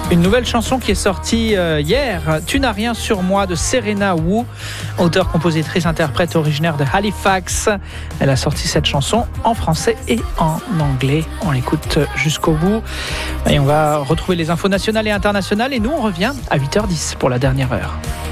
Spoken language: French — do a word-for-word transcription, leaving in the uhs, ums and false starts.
Une nouvelle chanson qui est sortie euh, hier, Tu n'as rien sur moi de Serena Wu, auteure, compositrice, interprète originaire de Halifax. Elle a sorti cette chanson en français et en anglais. On l'écoute jusqu'au bout. Et on va retrouver les infos nationales et internationales et nous on revient à huit heures dix pour la dernière heure.